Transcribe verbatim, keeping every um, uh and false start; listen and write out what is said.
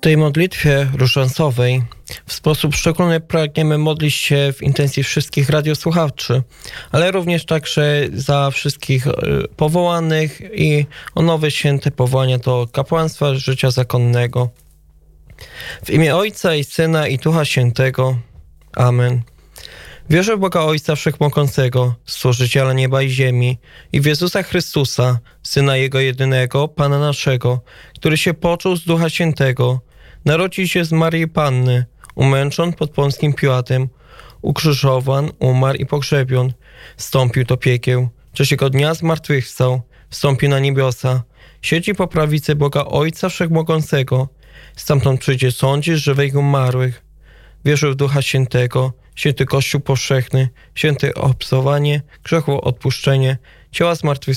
tej modlitwie różańcowej w sposób szczególny pragniemy modlić się w intencji wszystkich radiosłuchaczy, ale również także za wszystkich powołanych i o nowe święte powołania do kapłaństwa życia zakonnego. W imię Ojca i Syna i Ducha Świętego. Amen. Wierzę w Boga Ojca Wszechmogącego, Stworzyciela nieba i ziemi, i w Jezusa Chrystusa, Syna Jego jedynego, Pana naszego, który się począł z Ducha Świętego, narodził się z Maryi Panny, umęczon pod Pąckim Piłatem, ukrzyżowan, umarł i pogrzebion, wstąpił do piekieł, trzeciego dnia zmartwychwstał, wstąpił na niebiosa, siedzi po prawicy Boga Ojca Wszechmogącego, stamtąd przyjdzie sądzić żywych i umarłych. Wierzę w Ducha Świętego, święty Kościół powszechny, święte obcowanie, grzechu odpuszczenie, ciała zmartwychwstania